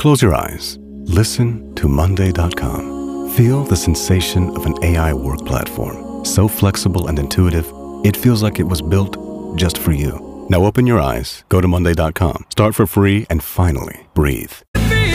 close your eyes. Listen to Monday.com. Feel the sensation of an AI work platform. So flexible and intuitive, it feels like it was built just for you. Now open your eyes, go to Monday.com, start for free, and finally breathe.